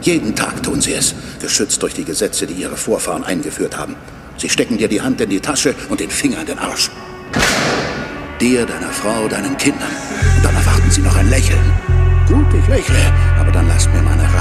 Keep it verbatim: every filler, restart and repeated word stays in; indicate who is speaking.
Speaker 1: Jeden Tag tun sie es, geschützt durch die Gesetze, die ihre Vorfahren eingeführt haben. Sie stecken dir die Hand in die Tasche und den Finger in den Arsch. Dir, deiner Frau, deinen Kindern. Und dann erwarten sie noch ein Lächeln. Gut, ich lächle, aber dann lasst mir meine